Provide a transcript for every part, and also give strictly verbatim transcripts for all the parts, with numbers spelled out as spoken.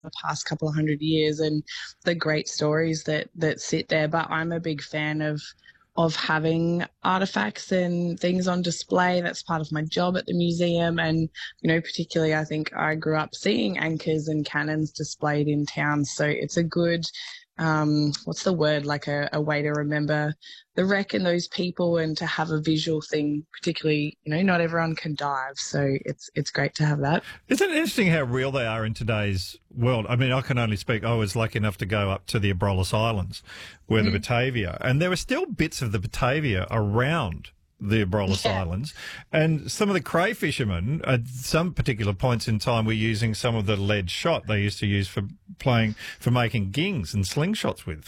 the past couple of hundred years and the great stories that that sit there. But I'm a big fan of of having artifacts and things on display. That's part of my job at the museum. And, you know, particularly I think I grew up seeing anchors and cannons displayed in town. So it's a good, um, what's the word, like a, a way to remember the wreck and those people and to have a visual thing, particularly, you know, not everyone can dive. So it's it's great to have that. Isn't it interesting how real they are in today's world? I mean, I can only speak, I was lucky enough to go up to the Abrolhos Islands where mm. the Batavia, and there were still bits of the Batavia around the Abrolhos yeah. Islands, and some of the cray fishermen at some particular points in time were using some of the lead shot they used to use for playing, for making gings and slingshots with.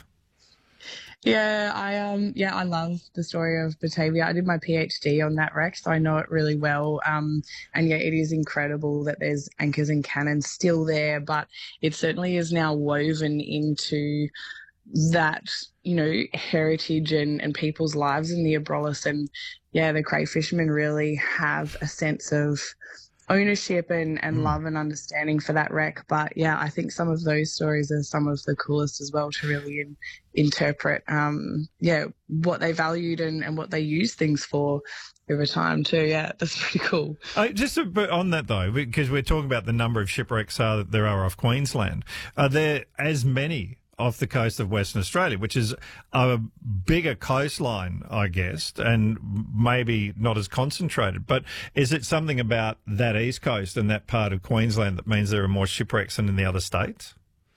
Yeah, I um yeah, I love the story of Batavia. I did my PhD on that wreck, so I know it really well. Um, and yeah, it is incredible that there's anchors and cannons still there, but it certainly is now woven into that, you know, heritage and, and people's lives in the Abrolhos. And yeah, the cray fishermen really have a sense of ownership and, and mm. love and understanding for that wreck. But yeah, I think some of those stories are some of the coolest as well to really in, interpret, um, yeah, what they valued and, and what they used things for over time too. Yeah, that's pretty cool. Uh, just a bit on that though, because we're talking about the number of shipwrecks uh, that there are off Queensland. Are there as many off the coast of Western Australia, which is a bigger coastline, I guess, and maybe not as concentrated? But is it something about that east coast and that part of Queensland that means there are more shipwrecks than in the other states?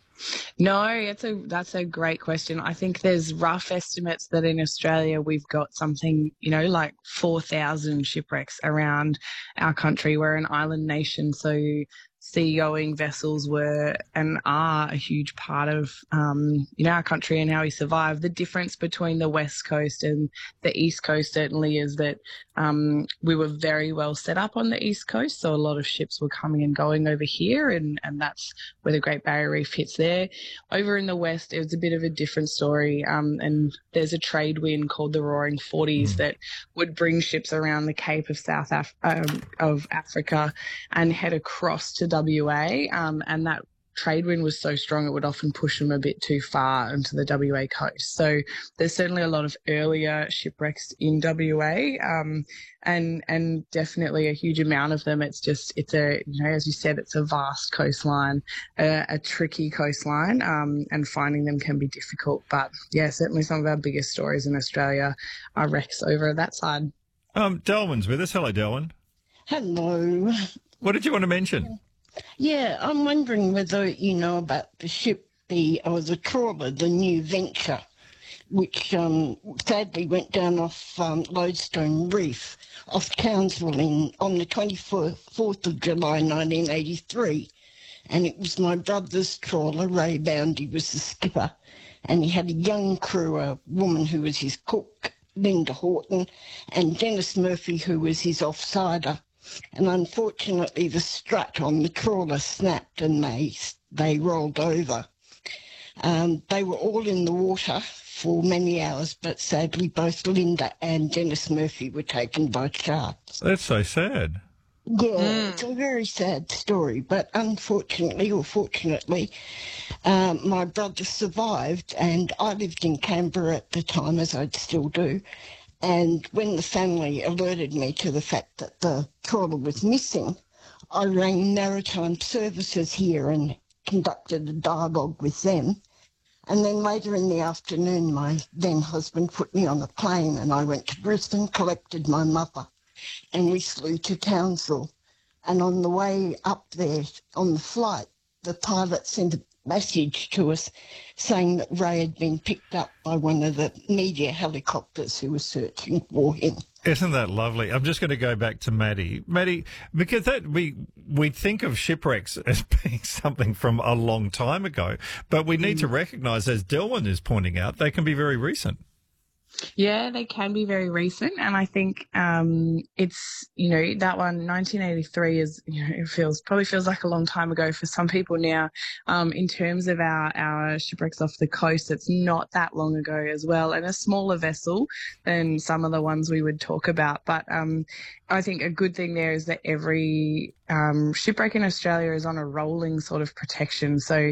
No, it's a that's a great question. I think there's rough estimates that in Australia we've got something, you know, like four thousand shipwrecks around our country. We're an island nation, so seagoing vessels were and are a huge part of, um, you know, our country and how we survive. The difference between the West Coast and the East Coast certainly is that um, we were very well set up on the East Coast, so a lot of ships were coming and going over here, and, and that's where the Great Barrier Reef hits there. Over in the West, it was a bit of a different story, um, and there's a trade wind called the Roaring Forties mm. that would bring ships around the Cape of South Af- um, of Africa and head across to W A, um, and that trade wind was so strong it would often push them a bit too far into the W A coast. So there's certainly a lot of earlier shipwrecks in W A, um, and and definitely a huge amount of them. It's just, it's a, you know, as you said, it's a vast coastline, a, a tricky coastline, um, and finding them can be difficult. But yeah, certainly some of our biggest stories in Australia are wrecks over that side. Um, Delwyn's with us. Hello, Delwyn. Hello. What did you want to mention? Yeah, I'm wondering whether you know about the ship, the or the trawler, the New Venture, which um, sadly went down off um, Lodestone Reef off Townsville in, on the twenty-fourth of July nineteen eighty-three. And it was my brother's trawler. Ray Boundy was the skipper, and he had a young crew, a woman who was his cook, Linda Horton, and Dennis Murphy, who was his offsider. And unfortunately, the strut on the trawler snapped and they, they rolled over. Um, they were all in the water for many hours, but sadly, both Linda and Dennis Murphy were taken by sharks. That's so sad. Yeah, mm. It's a very sad story, but unfortunately, or fortunately, um, my brother survived, and I lived in Canberra at the time, as I still do. And when the family alerted me to the fact that the trawler was missing, I rang Maritime Services here and conducted a dialogue with them. And then later in the afternoon, my then husband put me on a plane and I went to Brisbane, collected my mother, and we flew to Townsville. And on the way up there, on the flight, the pilot sent a message to us saying that Ray had been picked up by one of the media helicopters who was searching for him. Isn't that lovely? I'm just going to go back to Maddie. Maddie, because that we we think of shipwrecks as being something from a long time ago, but we need mm. to recognise, as Delwyn is pointing out, they can be very recent. Yeah, they can be very recent, and I think um, it's, you know, that one, nineteen eighty-three is, you know, it feels probably feels like a long time ago for some people now. Um, in terms of our our shipwrecks off the coast, it's not that long ago as well, and a smaller vessel than some of the ones we would talk about. But um, I think a good thing there is that every um, shipwreck in Australia is on a rolling sort of protection, so